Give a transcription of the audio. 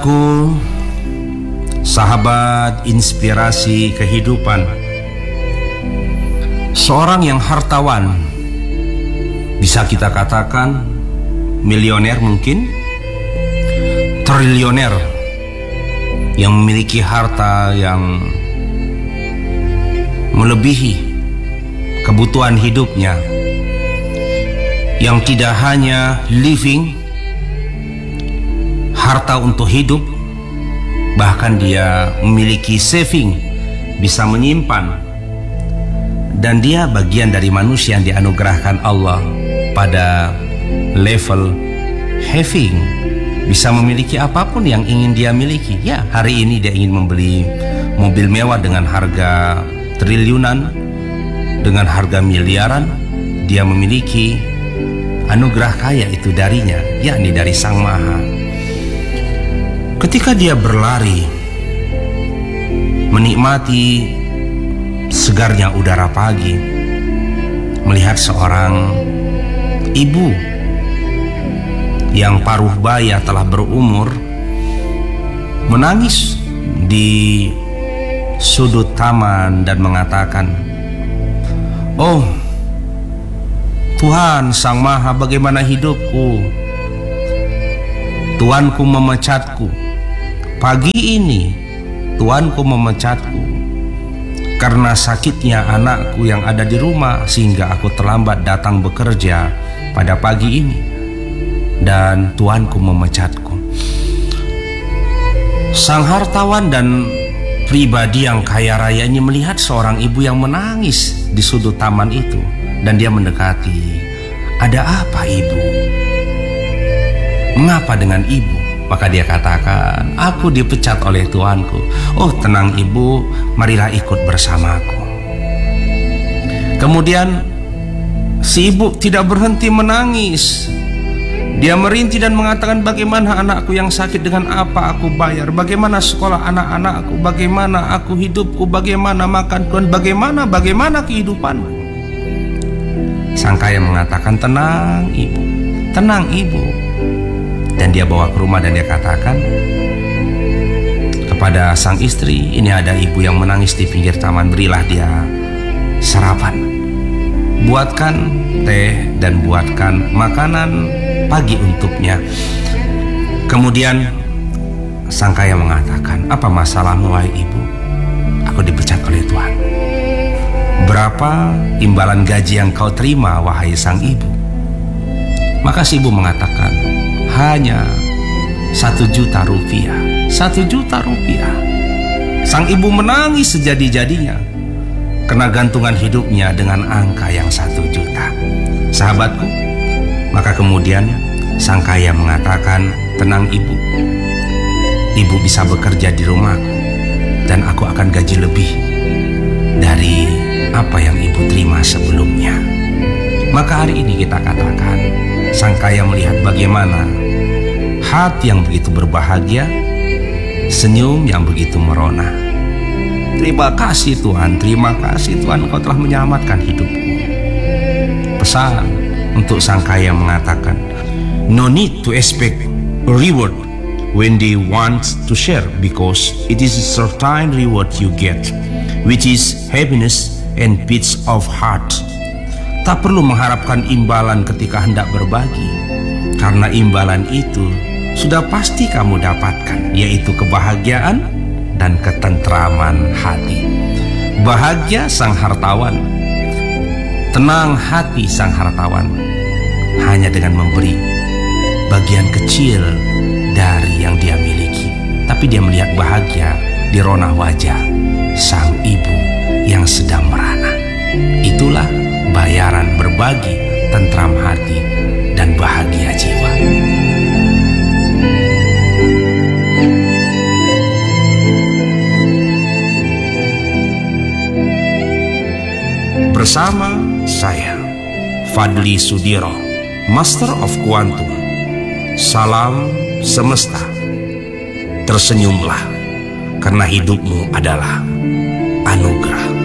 Sahabatku, sahabat inspirasi kehidupan, seorang yang hartawan, bisa kita katakan milioner mungkin, triliuner, yang memiliki harta yang melebihi kebutuhan hidupnya, yang tidak hanya living, harta untuk hidup, bahkan dia memiliki saving, bisa menyimpan, dan dia bagian dari manusia yang dianugerahkan Allah pada level having, bisa memiliki apapun yang ingin dia miliki. Ya, hari ini dia ingin membeli mobil mewah dengan harga triliunan, dengan harga miliaran. Dia memiliki anugerah kaya itu darinya, yakni dari Sang Maha. Ketika dia berlari menikmati segarnya udara pagi, melihat seorang ibu yang paruh baya telah berumur menangis di sudut taman dan mengatakan, "Oh Tuhan Sang Maha, bagaimana hidupku? Tuanku memecatku. Pagi ini Tuanku memecatku karena sakitnya anakku yang ada di rumah, sehingga aku terlambat datang bekerja pada pagi ini, dan Tuanku memecatku." Sang hartawan dan pribadi yang kaya raya ini melihat seorang ibu yang menangis di sudut taman itu, dan dia mendekati. "Ada apa, Ibu? Mengapa dengan Ibu?" Maka dia katakan, "Aku dipecat oleh Tuanku." "Oh, tenang Ibu, marilah ikut bersamaku." Kemudian si ibu tidak berhenti menangis. Dia merintih dan mengatakan, "Bagaimana anakku yang sakit, dengan apa aku bayar? Bagaimana sekolah anak-anakku? Bagaimana aku hidupku? Bagaimana makan Tuhan? Bagaimana kehidupanku?" Sang kaya mengatakan, "Tenang Ibu, tenang Ibu." Dan dia bawa ke rumah dan dia katakan kepada sang istri, "Ini ada ibu yang menangis di pinggir taman, berilah dia sarapan. Buatkan teh dan buatkan makanan pagi untuknya." Kemudian sang kaya mengatakan, "Apa masalahmu, wahai ibu?" "Aku dipecat oleh Tuhan." "Berapa imbalan gaji yang kau terima, wahai sang ibu?" Maka si ibu mengatakan, "Hanya 1 juta rupiah. 1 juta rupiah. Sang ibu menangis sejadi-jadinya karena gantungan hidupnya dengan angka yang 1 juta. Sahabatku, maka kemudian sang kaya mengatakan, "Tenang Ibu, Ibu bisa bekerja di rumahku, dan aku akan gaji lebih dari apa yang Ibu terima sebelumnya." Maka hari ini kita katakan, sang kaya melihat bagaimana hati yang begitu berbahagia, senyum yang begitu merona. "Terima kasih Tuhan, terima kasih Tuhan, Kau telah menyelamatkan hidupku." Pesan untuk sang kaya mengatakan, "No need to expect a reward when they want to share, because it is a certain reward you get, which is happiness and peace of heart." Tak perlu mengharapkan imbalan ketika hendak berbagi, karena imbalan itu sudah pasti kamu dapatkan, yaitu kebahagiaan dan ketentraman hati. Bahagia sang hartawan, tenang hati sang hartawan, hanya dengan memberi bagian kecil dari yang dia miliki. Tapi dia melihat bahagia di rona wajah sang ibu yang sedang merana. Itulah bayaran berbagi tentram hati dan bahagia jiwa. Bersama saya, Fadli Sudiro, Master of Quantum. Salam semesta. Tersenyumlah, karena hidupmu adalah anugerah.